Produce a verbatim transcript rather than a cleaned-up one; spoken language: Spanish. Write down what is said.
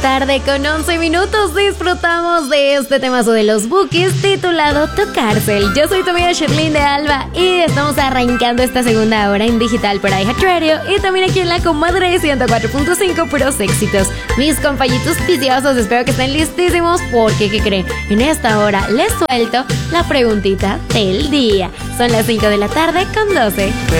Tarde con once minutos disfrutamos de este temazo de los Bukis titulado Tu Cárcel. Yo soy tu amiga Sherlyn de Alba y estamos arrancando esta segunda hora en digital por iHeart Radio y también aquí en La Comadre ciento cuatro punto cinco, puros éxitos. Mis compañitos viciosos, espero que estén listísimos porque, ¿qué creen? En esta hora les suelto la preguntita del día. Son las cinco de la tarde con doce.